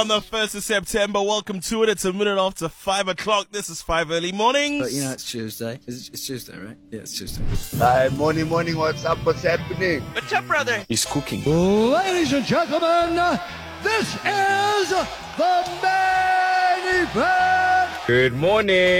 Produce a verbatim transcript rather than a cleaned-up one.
On the first of September, welcome to it. It's a minute after five o'clock. This is five early mornings. But you know, it's Tuesday. It's, it's Tuesday, right? Yeah, it's Tuesday. Hi, morning, morning. What's up? What's happening? What's up, brother? He's cooking. Ladies and gentlemen, this is the main event. Good morning.